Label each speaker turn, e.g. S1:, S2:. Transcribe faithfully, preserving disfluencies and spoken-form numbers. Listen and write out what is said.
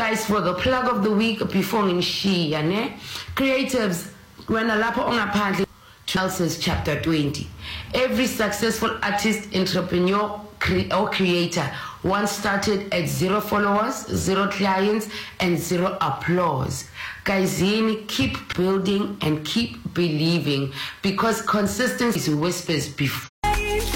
S1: guys, for the plug of the week before ngishiya ne creatives wena lapho ongaphandle Chelsea's chapter twenty. Every successful artist, entrepreneur cre- or creator once started at zero followers, zero clients, and zero applause. Guys, keep building and keep believing, because consistency whispers before